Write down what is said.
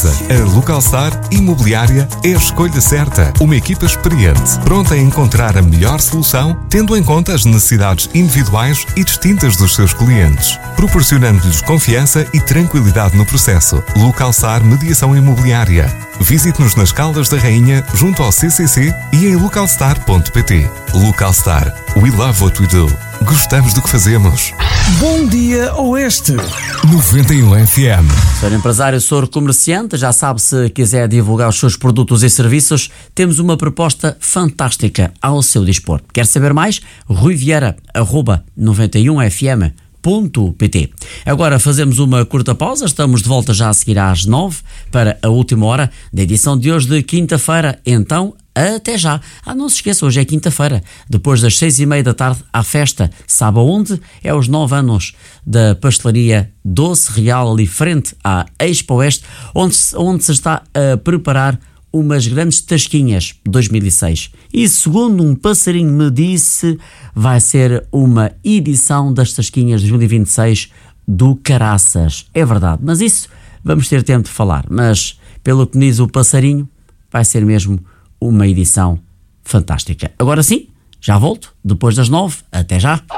casa. A Localstar Imobiliária é a escolha certa. Uma equipa experiente, pronta a encontrar a melhor solução, tendo em conta as necessidades individuais e distintas dos seus clientes, proporcionando-lhes confiança e tranquilidade no processo. Localstar Mediação Imobiliária. Visite-nos nas Caldas da Rainha, junto ao CCC e em localstar.pt. Localstar. We love what we do. Gostamos do que fazemos. Bom dia, Oeste. 91 FM. Sou empresário, sou comerciante, já sabe, se quiser divulgar os seus produtos e serviços, temos uma proposta fantástica ao seu dispor. Quer saber mais? ruivieira@91fm.pt. Agora fazemos uma curta pausa, estamos de volta já a seguir às 9 para a última hora da edição de hoje de quinta-feira. Então, até já. Não se esqueça, hoje é quinta-feira, depois das 6:30 da tarde, há festa. Sabe aonde? É os 9 anos da pastelaria Doce Real, ali frente à Expo Oeste, onde se está a preparar umas grandes tasquinhas 2006. E segundo um passarinho me disse, vai ser uma edição das tasquinhas 2026 do Caraças. É verdade, mas isso vamos ter tempo de falar. Mas, pelo que me diz o passarinho, vai ser mesmo uma edição fantástica. Agora sim, já volto, depois das 9. Até já!